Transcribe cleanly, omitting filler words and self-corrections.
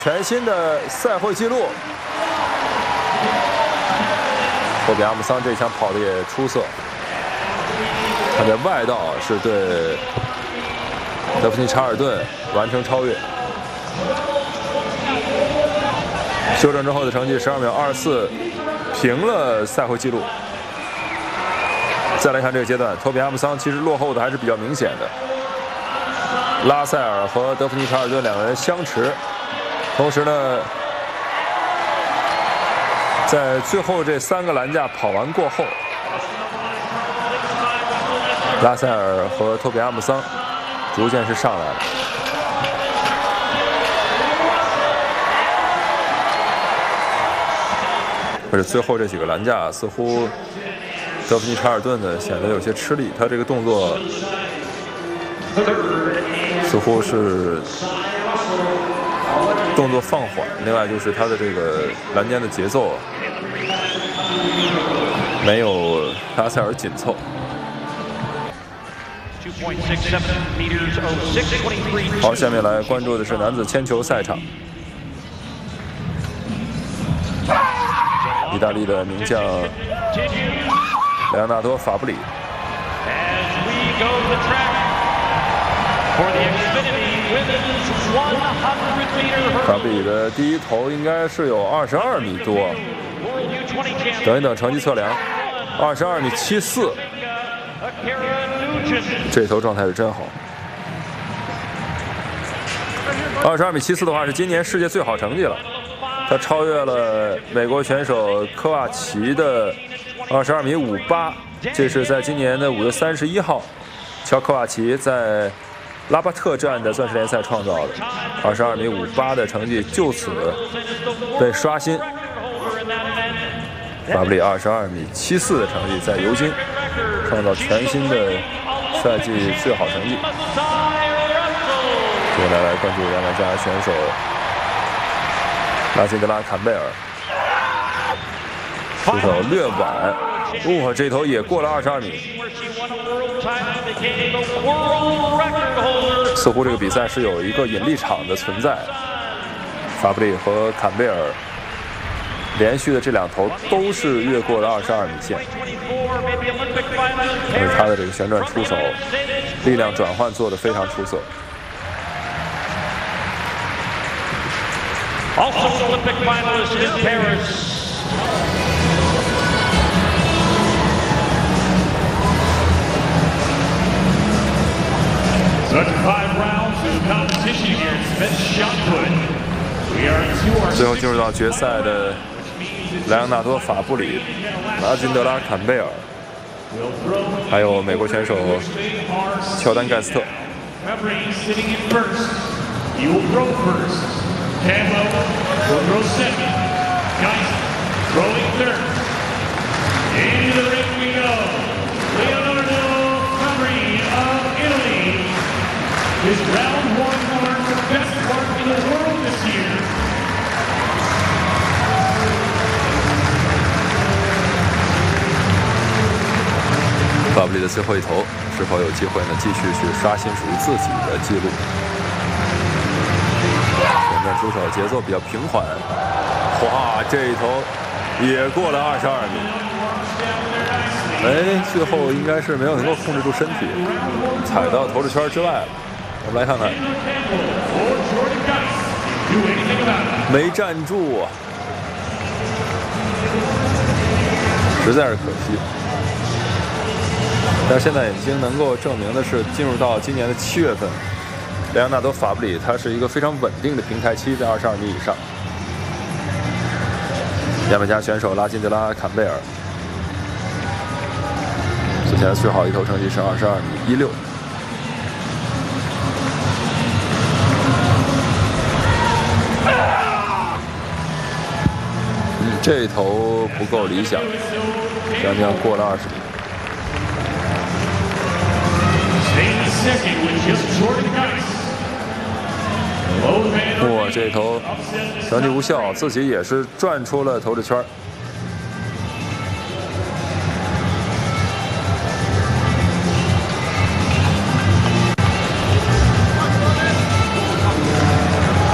全新的赛会纪录。托比阿姆桑这枪跑得也出色，他在外道是对德弗尼·查尔顿完成超越。修正之后的成绩12秒24，平了赛会纪录。再来看这个阶段，托比阿姆桑其实落后的还是比较明显的。拉塞尔和德弗尼·查尔顿两个人相持。 同时呢，在最后这3个栏架跑完过后，拉塞尔和托比阿姆桑逐渐是上来了。而且最后这几个栏架似乎德弗尼·查尔顿呢显得有些吃力，他这个动作似乎是。 动作放缓，另外就是他的这个栏间的节奏没有拉塞尔紧凑。好，下面来关注的是男子铅球赛场，意大利的名将莱昂纳多·法布里。 法布里的第一投应该是有22米多，等一等成绩测量，22米74，这头状态是真好。22米74的话是今年世界最好成绩了，他超越了美国选手科瓦奇的22米58，这是在今年的5月31号，乔科瓦奇在 拉巴特站的钻石联赛创造的22米58的成绩就此被刷新。法布里22米74的成绩在尤金创造全新的赛季最好成绩。接下来关注牙买加选手拉辛德拉·坎贝尔，出手略晚，哇，这头也过了22米。 似乎这个比赛是有一个引力场的存在。法布里和坎贝尔连续的这2投都是越过了22米线，但是他的这个旋转出手、力量转换做得非常出色。最后进入到决赛的莱昂纳多·法布里、拉金德拉·坎贝尔，还有美国选手乔丹·盖斯特。His round 1 mark the best mark in the world this year. 法布里的最后一投是否有机会呢？继续去刷新属于自己的记录。旋转出手节奏比较平缓，哇，这一投也过了22米。哎，最后应该是没有能够控制住身体，踩到投掷圈之外了。 我们来看看，没站住啊，实在是可惜。但是现在已经能够证明的是，进入到今年的7月份，莱昂纳多·法布里他是一个非常稳定的平台期，在22米以上。牙买加选手拉金德拉·坎贝尔，此前最好一投成绩是22米16。 这一投不够理想，将将过了20米。哇，这一投成绩无效，自己也是转出了投掷圈。